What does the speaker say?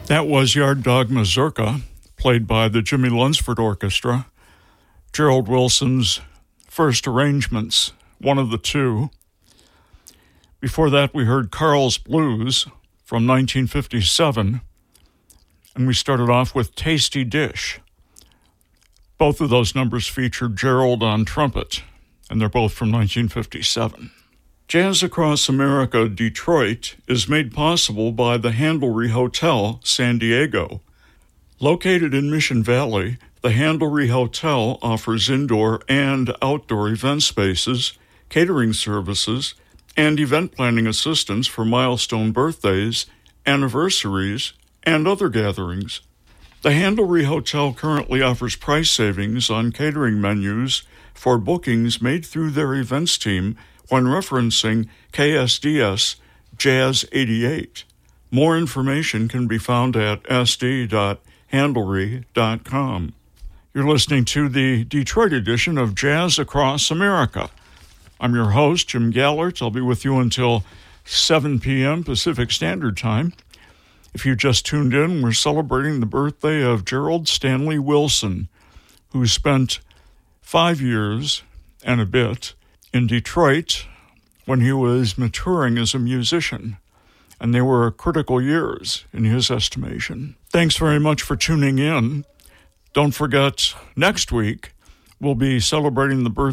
That was Yard Dog Mazurka, played by the Jimmy Lunsford Orchestra. Gerald Wilson's first arrangements, one of the two. Before that, we heard Carl's Blues from 1957, and we started off with Tasty Dish. Both of those numbers featured Gerald on trumpet, and they're both from 1957. Jazz Across America Detroit is made possible by the Handlery Hotel, San Diego. Located in Mission Valley, the Handlery Hotel offers indoor and outdoor event spaces, catering services, and event planning assistance for milestone birthdays, anniversaries, and other gatherings. The Handlery Hotel currently offers price savings on catering menus for bookings made through their events team when referencing KSDS Jazz 88. More information can be found at sd.handlery.com. You're listening to the Detroit edition of Jazz Across America. I'm your host, Jim Gallert. I'll be with you until 7 p.m. Pacific Standard Time. If you just tuned in, we're celebrating the birthday of Gerald Stanley Wilson, who spent 5 years and a bit in Detroit when he was maturing as a musician, and they were critical years in his estimation. Thanks very much for tuning in. Don't forget, next week we'll be celebrating the birthday